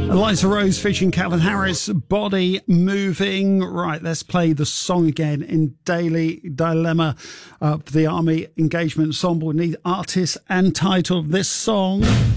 Eliza Rose featuring Calvin Harris, Body Moving. Right, let's play the song again in Daily Dilemma. The Army Engagement Ensemble need artist and title of this song.